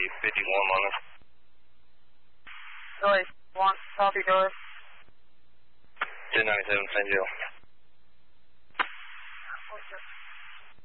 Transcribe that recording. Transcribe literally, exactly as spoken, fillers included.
fifty-one on us. Noise, one, copy, Doris. ten ninety-seven, San Joe.